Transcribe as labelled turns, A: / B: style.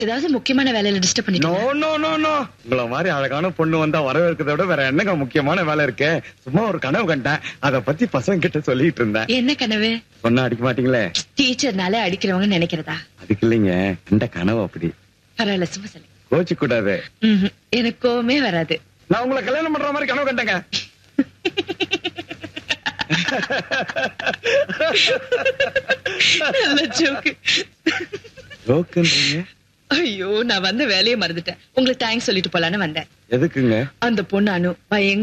A: ஏதாவது முக்கியமான வேலையில டிஸ்டர்ப்
B: நோ
A: பண்ணிட்டோம்.
B: நோ நோ நோ உங்கள மாதிரி அழகான பொண்ணு வந்தா வரவேற்கிறத விட வேற என்னங்க முக்கியமான வேலை இருக்கு. சும்மா ஒரு கனவு கண்டேன், அத பத்தி பசங்க கிட்ட சொல்லிட்டு இருந்தேன்.
A: என்ன கனவு?
B: சொன்னா அடிக்க மாட்டீங்களே?
A: டீச்சர்னால அடிக்கிறவங்க நினைக்கிறதா?
B: அதுக்கு இல்லைங்க, அந்த கனவு அப்படி.
A: பரவாயில்ல, சும்மா சொல்லு.
B: கோச்சு கூடாது.
A: எனக்கு கோவமே வராது.
B: நான் உங்களை கல்யாணம் பண்ற மாதிரி கனவு கண்டேங்க.
A: நல்ல ஜோக்கு.
B: ஜோக்குன்றீங்க?
A: ஐயோ, நான் வந்த வேலையை மறந்துட்டேன். உங்களுக்கு தேங்க்ஸ் சொல்லிட்டு போலான்னு வந்தேன்.
B: எதுக்குங்க?
A: அந்த பொண்ணு அனு பயங்கர